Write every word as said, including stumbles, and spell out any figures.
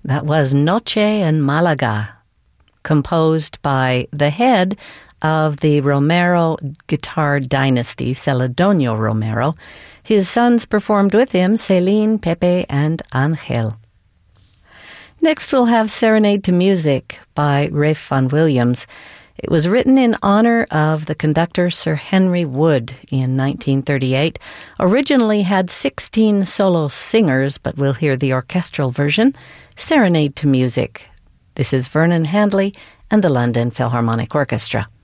That was Noche en Malaga, composed by the head of the Romero guitar dynasty, Celedonio Romero. His sons performed with him, Celine, Pepe, and Angel. Next we'll have Serenade to Music by Ralph Vaughan Williams. It was written in honor of the conductor Sir Henry Wood in nineteen thirty-eight. Originally had sixteen solo singers, but we'll hear the orchestral version, Serenade to Music. This is Vernon Handley and the London Philharmonic Orchestra.